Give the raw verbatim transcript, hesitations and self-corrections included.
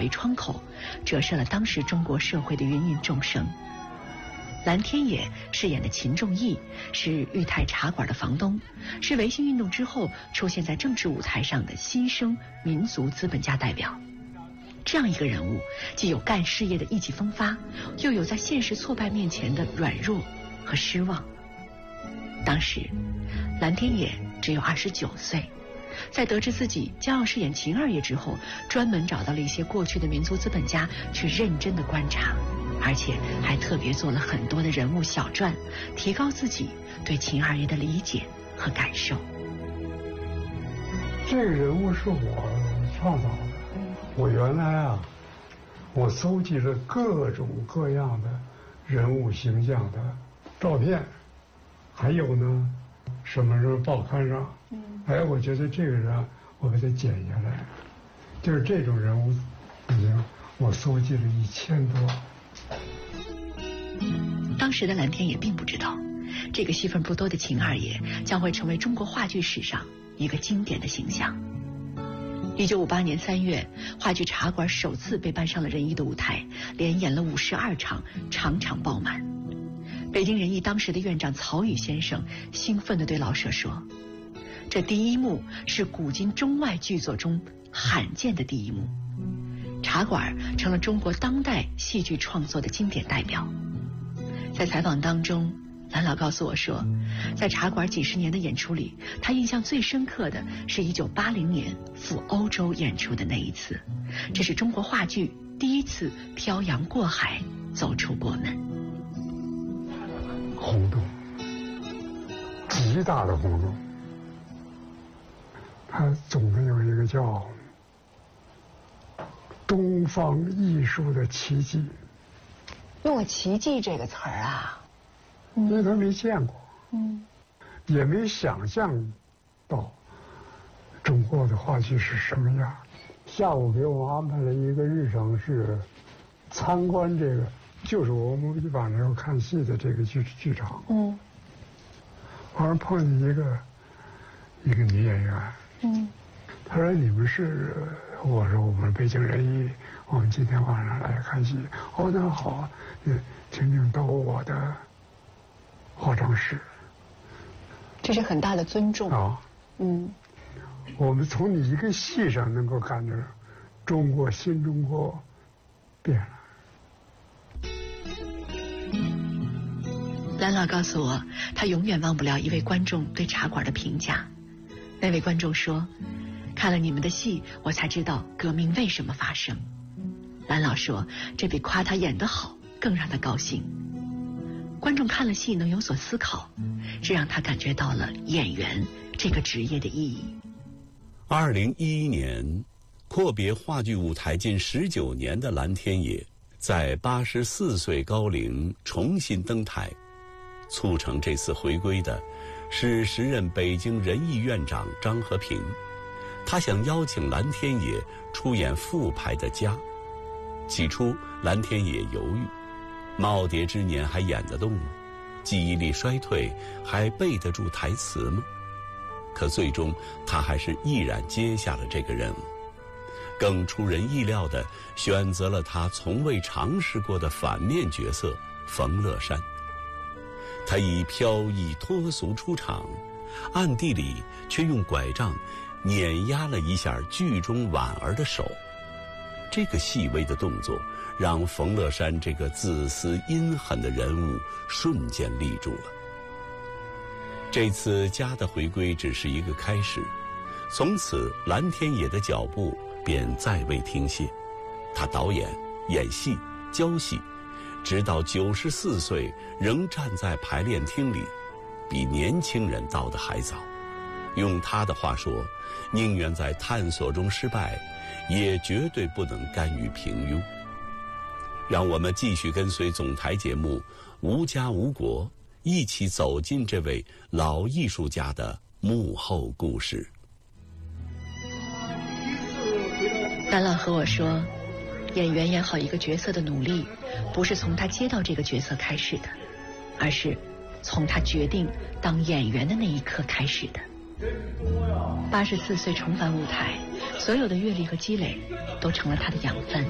为窗口，折射了当时中国社会的芸芸众生。蓝天野饰演的秦仲义是裕泰茶馆的房东，是维新运动之后出现在政治舞台上的新生民族资本家代表。这样一个人物，既有干事业的意气风发，又有在现实挫败面前的软弱和失望。当时，蓝天野只有二十九岁，在得知自己将要饰演秦二爷之后，专门找到了一些过去的民族资本家去认真的观察，而且还特别做了很多的人物小传，提高自己对秦二爷的理解和感受。 这个人物是我创造的。我原来啊，我搜集了各种各样的人物形象的照片，还有呢，什么时候报刊上，嗯，哎，我觉得这个人我把它剪下来，就是这种人物，已经我搜集了一千多。 当时的蓝天也并不知道，这个戏份不多的秦二爷将会成为中国话剧史上一个经典的形象。一九五八年三月，话剧《茶馆》首次被搬上了人艺的舞台，连演了五十二场，场场爆满。北京人艺当时的院长曹禺先生兴奋地对老舍说：“这第一幕是古今中外剧作中罕见的第一幕，茶馆成了中国当代戏剧创作的经典代表。”在采访当中，蓝老告诉我说，在茶馆几十年的演出里，他印象最深刻的是一九八零年赴欧洲演出的那一次，这是中国话剧第一次漂洋过海走出国门。 轰动，极大的轰动。它总的有一个叫东方艺术的奇迹。 用了奇迹这个词儿啊， 因为他没见过， 嗯， 也没想象到中国的话剧是什么样。下午给我们安排了一个日程，是参观这个，就是我们晚上要看戏的这个剧剧场。 嗯， 完了碰见一个一个女演员， 嗯， 她说你们是，我说我们北京人艺，我们今天晚上来看戏。哦，那好，嗯，请您到我的化妆室。 这是很大的尊重啊。 嗯， 我们从你一个戏上能够感觉中国新中国变了。 蓝老告诉我，他永远忘不了一位观众对茶馆的评价。那位观众说，看了你们的戏，我才知道革命为什么发生。蓝老说，这比夸他演得好更让他高兴。观众看了戏能有所思考，这让他感觉到了演员这个职业的意义。 二零一一年，阔别话剧舞台近十九年的蓝天野，在八十四岁高龄重新登台。促成这次回归的是时任北京人艺院长张和平，他想邀请蓝天野出演复排的《家》。起初蓝天野犹豫，耄耋之年还演得动吗？记忆力衰退还背得住台词吗？可最终他还是毅然接下了这个任务，更出人意料地选择了他从未尝试过的反面角色冯乐山。他以飘逸脱俗出场，暗地里却用拐杖碾压了一下剧中婉儿的手。这个细微的动作让冯乐山这个自私阴狠的人物瞬间立住了。这次家的回归只是一个开始，从此蓝天野的脚步便再未停歇。他导演、演戏、教戏，直到九十四岁仍站在排练厅里，比年轻人到的还早。用他的话说，宁愿在探索中失败，也绝对不能甘于平庸。让我们继续跟随总台节目《无家无国》，一起走进这位老艺术家的幕后故事。 蓝老和我说，演员演好一个角色的努力，不是从他接到这个角色开始的，而是从他决定当演员的那一刻开始的。八十四岁重返舞台，所有的阅历和积累都成了他的养分。